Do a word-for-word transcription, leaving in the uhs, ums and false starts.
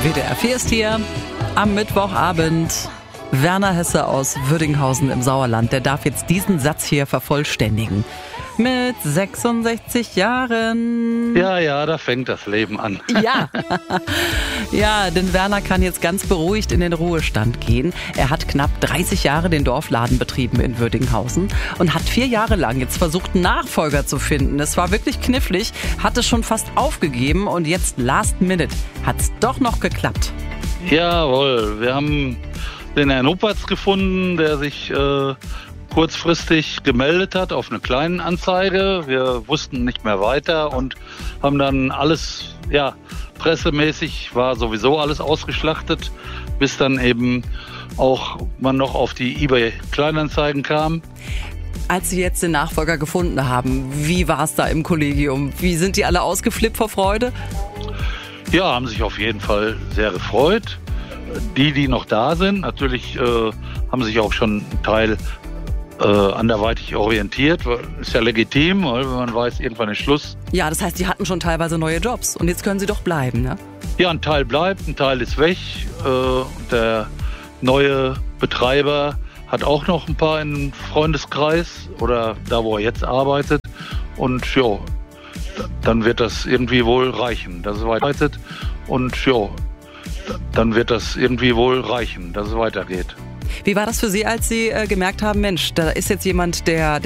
W D R vier ist hier am Mittwochabend. Werner Hesse aus Würdinghausen im Sauerland, der darf jetzt diesen Satz hier vervollständigen. Mit sechsundsechzig Jahren. Ja, ja, da fängt das Leben an. Ja. Ja, denn Werner kann jetzt ganz beruhigt in den Ruhestand gehen. Er hat knapp dreißig Jahre den Dorfladen betrieben in Würdinghausen und hat vier Jahre lang jetzt versucht, einen Nachfolger zu finden. Es war wirklich knifflig, hatte schon fast aufgegeben und jetzt last minute hat's doch noch geklappt. Jawohl, wir haben den Herrn Huppertz gefunden, der sich äh, kurzfristig gemeldet hat auf eine kleine Anzeige. Wir wussten nicht mehr weiter und haben dann alles, ja, pressemäßig war sowieso alles ausgeschlachtet, bis dann eben auch man noch auf die eBay-Kleinanzeigen kam. Als Sie jetzt den Nachfolger gefunden haben, wie war es da im Kollegium? Wie sind die alle ausgeflippt vor Freude? Ja, haben sich auf jeden Fall sehr gefreut. Die, die noch da sind, natürlich äh, haben sich auch schon ein Teil äh, anderweitig orientiert. Ist ja legitim, weil man weiß, irgendwann ist Schluss. Ja, das heißt, die hatten schon teilweise neue Jobs und jetzt können sie doch bleiben, ne? Ja, ein Teil bleibt, ein Teil ist weg. Äh, der neue Betreiber hat auch noch ein paar im Freundeskreis oder da, wo er jetzt arbeitet. Und ja, dann wird das irgendwie wohl reichen, dass es weitergeht. Und ja, dann wird das irgendwie wohl reichen, dass es weitergeht. Wie war das für Sie, als Sie äh, gemerkt haben, Mensch, da ist jetzt jemand, der